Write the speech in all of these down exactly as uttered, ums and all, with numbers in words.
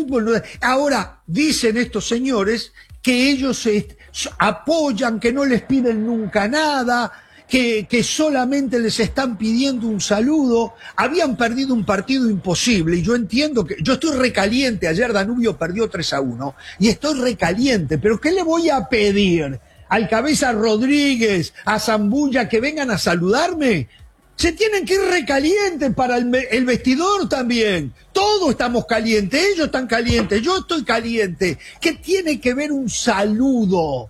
fútbol no da. Ahora, dicen estos señores que ellos se apoyan, que no les piden nunca nada, que, que solamente les están pidiendo un saludo. Habían perdido un partido imposible y yo entiendo que... Yo estoy recaliente, ayer Danubio perdió tres a uno y estoy recaliente, pero ¿qué le voy a pedir al Cabeza Rodríguez, a Zambulla que vengan a saludarme? Se tienen que ir recalientes para el, el vestidor también. Todos estamos calientes, ellos están calientes, yo estoy caliente. ¿Qué tiene que ver un saludo?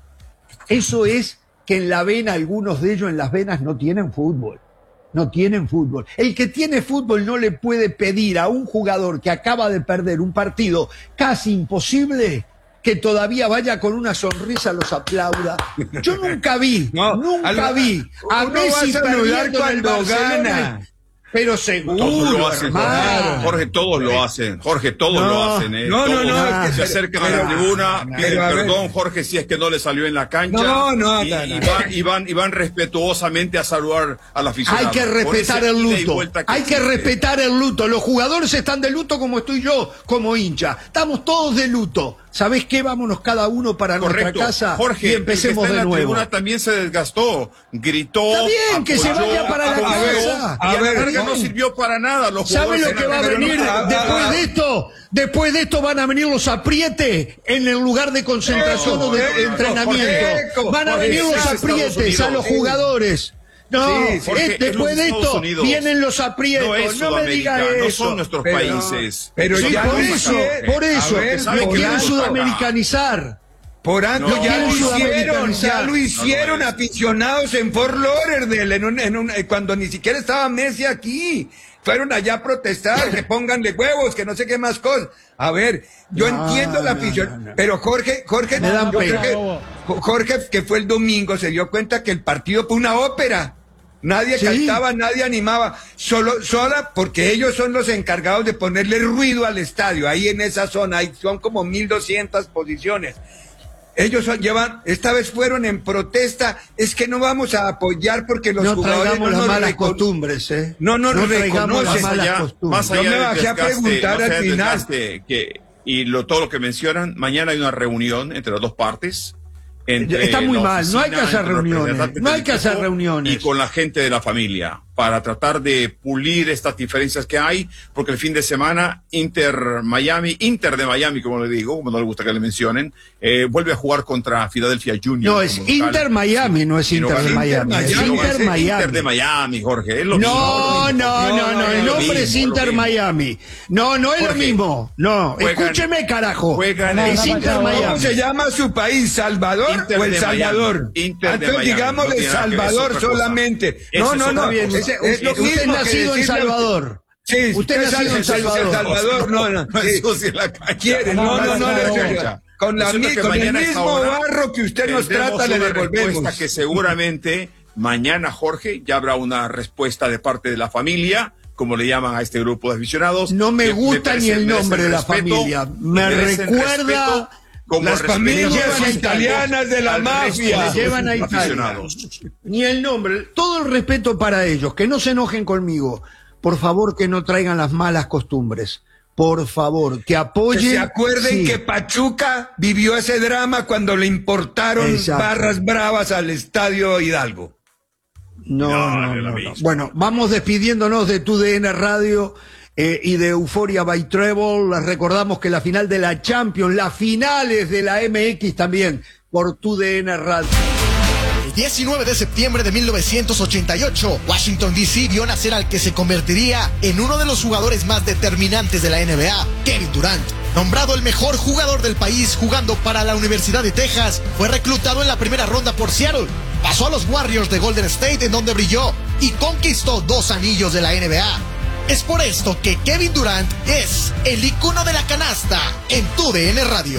Eso es que en la vena, algunos de ellos en las venas no tienen fútbol. No tienen fútbol. El que tiene fútbol no le puede pedir a un jugador que acaba de perder un partido casi imposible que todavía vaya con una sonrisa, los aplauda. Yo nunca vi, no, nunca al, vi a Messi perdiendo cuando gana. Pero seguro, todos lo hacen, Jorge, Jorge, todos lo hacen, Jorge, todos no, lo hacen, eh. No, todos no, no, que se acercan a la tribuna, no, piden perdón, Jorge, si es que no le salió en la cancha. No, no, y, no, no, y, van, y, van, y van respetuosamente a saludar al aficionado. Hay que respetar el luto, que hay que respetar el luto. Los jugadores están de luto como estoy yo, como hincha. Estamos todos de luto. ¿Sabés qué? Vámonos cada uno para Correcto. nuestra casa Jorge, y empecemos el que está de en la nuevo. Tribuna también se desgastó, gritó. Está bien, apoyó, que se vaya para la casa. Y a, a la larga no sirvió para nada. Los ¿Sabe lo que va a venir no, después de esto? Después de esto van a venir los aprietes en el lugar de concentración o de entrenamiento. Van a venir los aprietes a los jugadores. No, sí, es, después de esto Unidos. Vienen los aprietos. No, es no me diga eso. No son nuestros pero, países. Pero sí, ya por eso, por eso, ver, lo quieren sudamericanizar. Por antes no, ya, lo hicieron, ya lo hicieron no, no aficionados en Fort Lauderdale, en un, en un, cuando ni siquiera estaba Messi aquí. Fueron allá a protestar, que pónganle huevos, que no sé qué más cosas. A ver, yo no, entiendo la afición, no, no, no. pero Jorge, Jorge, Me dan yo pena. creo que, Jorge, que fue el domingo, se dio cuenta que el partido fue una ópera. Nadie ¿Sí? cantaba, nadie animaba, solo, sola, porque ellos son los encargados de ponerle ruido al estadio, ahí en esa zona, ahí son como mil doscientas posiciones. Ellos llevan, esta vez fueron en protesta, es que no vamos a apoyar porque los no jugadores no las nos malas recon... costumbres, ¿eh? No nos no reconocen. Más allá, más allá Yo me bajé a preguntar no al final. Que, y lo, todo lo que mencionan, mañana hay una reunión entre las dos partes. Entre Está muy mal, oficina, no hay que hacer reuniones, no hay que hacer reuniones. Y con la gente de la familia, para tratar de pulir estas diferencias que hay, porque el fin de semana Inter Miami, Inter de Miami, como le digo, como no le gusta que le mencionen, eh, vuelve a jugar contra Philadelphia Junior. No, es Inter Miami, sí. no es Inter de Miami. Es Inter Miami. Inter de Miami, Jorge. Es lo no, mismo. no, no, no, no, el nombre es Inter Miami. No, no es Jorge, lo mismo. No, juegan, escúcheme, carajo. Juegan es no, Inter Miami. ¿Cómo se llama su país? ¿Salvador Inter o El Salvador? Entonces digamos de Salvador solamente. No, no, no. Es, es lo mismo. Usted nacido en Salvador. Sí, usted nacido en Salvador. Salvador. No, no. Quiere, no, no, no. Con la con el mismo barro que usted nos trata le devolvemos. Que seguramente mañana, Jorge, ya habrá una respuesta de parte de la familia, como le llaman a este grupo de aficionados. No me gusta ni el nombre de la familia. Me recuerda como las familias italianas de la mafia. Me llevan a Italia. Ni el nombre. Todo el respeto para ellos. Que no se enojen conmigo. Por favor, que no traigan las malas costumbres. Por favor, que apoyen. Que se acuerden sí. que Pachuca vivió ese drama cuando le importaron Exacto. barras bravas al Estadio Hidalgo. No, no, no, no, no. Bueno, vamos despidiéndonos de Tu D N Radio eh, y de Euphoria by Treble. Les recordamos que la final de la Champions, las finales de la M X también, por Tu D N Radio. El diecinueve de septiembre de mil novecientos ochenta y ocho, Washington D C vio nacer al que se convertiría en uno de los jugadores más determinantes de la N B A, Kevin Durant. Nombrado el mejor jugador del país jugando para la Universidad de Texas, fue reclutado en la primera ronda por Seattle. Pasó a los Warriors de Golden State, en donde brilló y conquistó dos anillos de la N B A. Es por esto que Kevin Durant es el icono de la canasta en Tu D N Radio.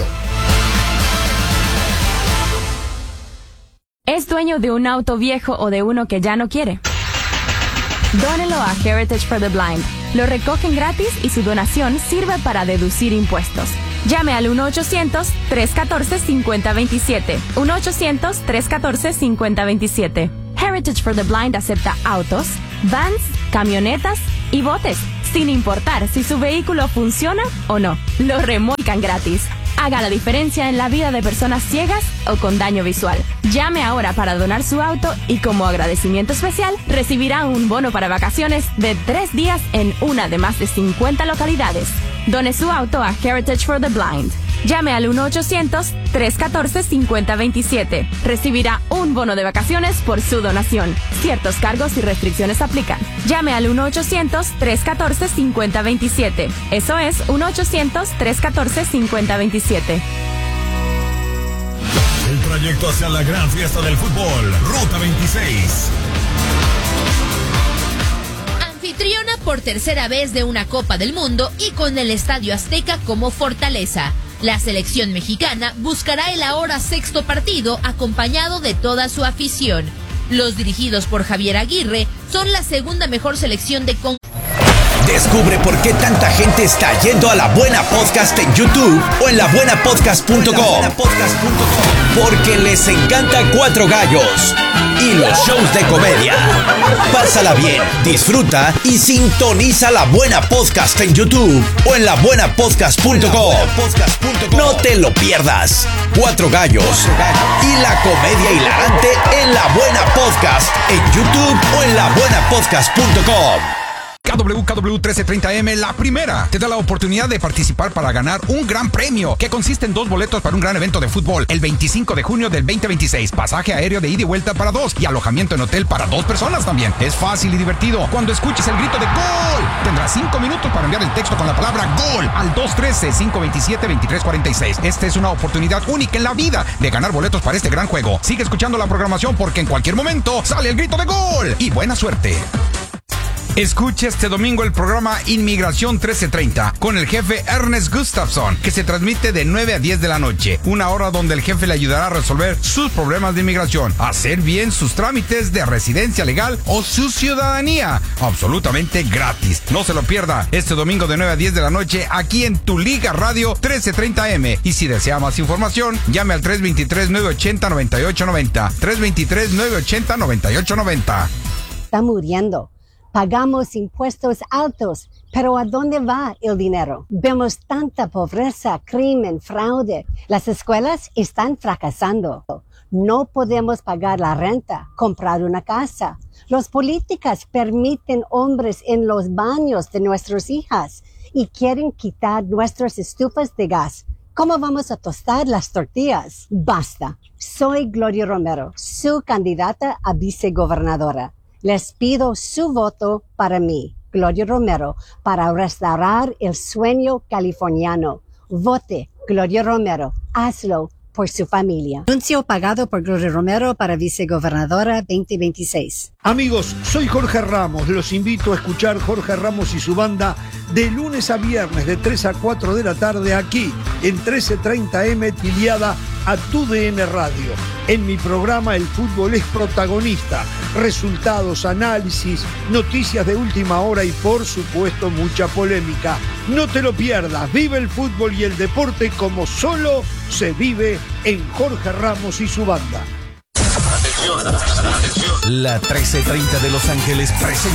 ¿Es dueño de un auto viejo o de uno que ya no quiere? Dónelo a Heritage for the Blind. Lo recogen gratis y su donación sirve para deducir impuestos. Llame al uno ochocientos, tres uno cuatro, cinco cero dos siete. uno ochocientos, tres uno cuatro, cinco cero dos siete. Heritage for the Blind acepta autos, vans, camionetas y botes. sin importar si su vehículo funciona o no. Lo remolcan gratis. Haga la diferencia en la vida de personas ciegas o con daño visual. Llame ahora para donar su auto y como agradecimiento especial recibirá un bono para vacaciones de tres días en una de más de cincuenta localidades. Done su auto a Heritage for the Blind. Llame al uno ochocientos, tres uno cuatro, cinco cero dos siete. Recibirá un bono de vacaciones por su donación. Ciertos cargos y restricciones aplican. Llame al uno ochocientos, tres uno cuatro, cinco cero dos siete. Eso es uno ochocientos, tres uno cuatro, cinco cero dos siete. El trayecto hacia la gran fiesta del fútbol, Ruta veintiséis. Anfitriona por tercera vez de una Copa del Mundo y con el Estadio Azteca como fortaleza. La selección mexicana buscará el ahora sexto partido acompañado de toda su afición. Los dirigidos por Javier Aguirre son la segunda mejor selección de con... Descubre por qué tanta gente está yendo a La Buena Podcast en YouTube o en la buena podcast punto com. Porque les encanta Cuatro Gallos y los shows de comedia. Pásala bien, disfruta y sintoniza La Buena Podcast en YouTube o en la buena podcast punto com. No te lo pierdas. Cuatro Gallos y la comedia hilarante en La Buena Podcast en YouTube o en la buena podcast punto com. K W K W trece treinta M, la primera, te da la oportunidad de participar para ganar un gran premio que consiste en dos boletos para un gran evento de fútbol el veinticinco de junio del veinte veintiséis, pasaje aéreo de ida y vuelta para dos y alojamiento en hotel para dos personas también. Es fácil y divertido. Cuando escuches el grito de ¡Gol! Tendrás cinco minutos para enviar el texto con la palabra ¡Gol! Al dos uno tres, cinco dos siete, dos tres cuatro seis. Esta es una oportunidad única en la vida de ganar boletos para este gran juego. Sigue escuchando la programación porque en cualquier momento sale el grito de ¡Gol! Y buena suerte. Escucha este domingo el programa Inmigración trece treinta con el jefe Ernest Gustafson, que se transmite de nueve a diez de la noche, una hora donde el jefe le ayudará a resolver sus problemas de inmigración, hacer bien sus trámites de residencia legal o su ciudadanía, absolutamente gratis. No se lo pierda este domingo de nueve a diez de la noche aquí en Tu Liga Radio trece treinta M. Y si desea más información, llame al tres dos tres, nueve ocho cero, nueve ocho nueve cero, tres dos tres, nueve ocho cero, nueve ocho nueve cero. Está muriendo. Pagamos impuestos altos, pero ¿a dónde va el dinero? Vemos tanta pobreza, crimen, fraude. Las escuelas están fracasando. No podemos pagar la renta, comprar una casa. Los políticos permiten hombres en los baños de nuestras hijas y quieren quitar nuestras estufas de gas. ¿Cómo vamos a tostar las tortillas? Basta. Soy Gloria Romero, su candidata a vicegobernadora. Les pido su voto para mí, Gloria Romero, para restaurar el sueño californiano. Vote, Gloria Romero. Hazlo por su familia. Anuncio pagado por Gloria Romero para vicegobernadora veinte veintiséis. Amigos, soy Jorge Ramos. Los invito a escuchar Jorge Ramos y su banda de lunes a viernes de tres a cuatro de la tarde aquí en trece treinta M, afiliada a Tu D N Radio. En mi programa el fútbol es protagonista. Resultados, análisis, noticias de última hora y por supuesto mucha polémica. No te lo pierdas. Vive el fútbol y el deporte como solo se vive en Jorge Ramos y su banda. La trece treinta de Los Ángeles presenta